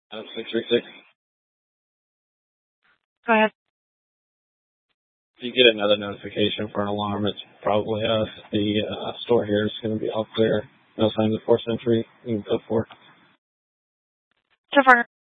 636. Go ahead. If you get another notification for an alarm, it's probably us. The store here is going to be all clear. No signs of forced entry. You can go for it. So far.